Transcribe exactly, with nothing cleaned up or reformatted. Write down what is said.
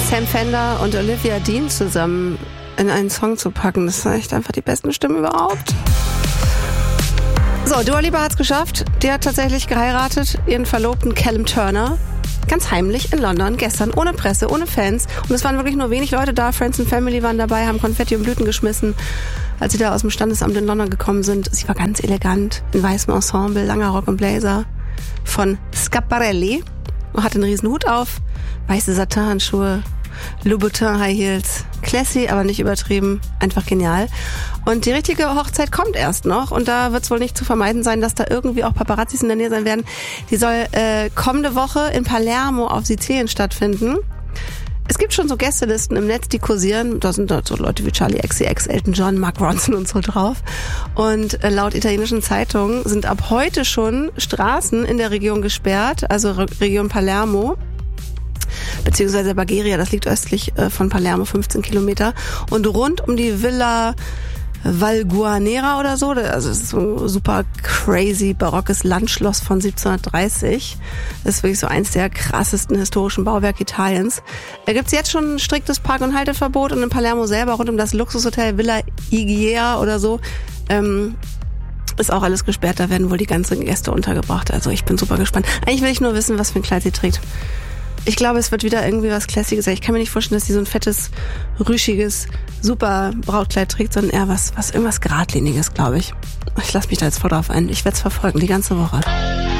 Sam Fender und Olivia Dean zusammen in einen Song zu packen, das ist echt einfach die besten Stimmen überhaupt. So, Dua Lipa hat's geschafft. Die hat tatsächlich geheiratet, ihren Verlobten Callum Turner. Ganz heimlich in London, gestern, ohne Presse, ohne Fans. Und es waren wirklich nur wenig Leute da. Friends and Family waren dabei, haben Konfetti und Blüten geschmissen, als sie da aus dem Standesamt in London gekommen sind. Sie war ganz elegant, in weißem Ensemble, langer Rock und Blazer von Schiaparelli und hatte einen riesen Hut auf, weiße Satin-Handschuhe, Louboutin High Heels. Classy, aber nicht übertrieben. Einfach genial. Und die richtige Hochzeit kommt erst noch. Und da wird es wohl nicht zu vermeiden sein, dass da irgendwie auch Paparazzis in der Nähe sein werden. Die soll äh, kommende Woche in Palermo auf Sizilien stattfinden. Es gibt schon so Gästelisten im Netz, die kursieren. Da sind dort so Leute wie Charlie X C X, Elton John, Mark Ronson und so drauf. Und äh, laut italienischen Zeitungen sind ab heute schon Straßen in der Region gesperrt, also Re- Region Palermo. Beziehungsweise Bagheria, das liegt östlich äh, von Palermo, fünfzehn Kilometer. Und rund um die Villa Valguanera oder so, also das ist so ein super crazy barockes Landschloss von siebzehnhundertdreißig. Das ist wirklich so eins der krassesten historischen Bauwerke Italiens. Da gibt's jetzt schon ein striktes Park- und Halteverbot und in Palermo selber rund um das Luxushotel Villa Igiea oder so ähm, ist auch alles gesperrt. Da werden wohl die ganzen Gäste untergebracht. Also ich bin super gespannt. Eigentlich will ich nur wissen, was für ein Kleid sie trägt. Ich glaube, es wird wieder irgendwie was Classiges sein. Ich kann mir nicht vorstellen, dass sie so ein fettes, rüschiges, super Brautkleid trägt, sondern eher was, was irgendwas Geradliniges, glaube ich. Ich lasse mich da jetzt voll drauf ein. Ich werde es verfolgen, die ganze Woche.